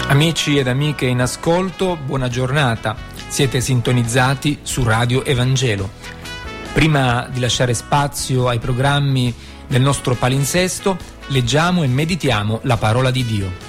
Amici ed amiche in ascolto, buona giornata. Siete sintonizzati su Radio Evangelo. Prima di lasciare spazio ai programmi del nostro palinsesto, leggiamo e meditiamo la parola di Dio.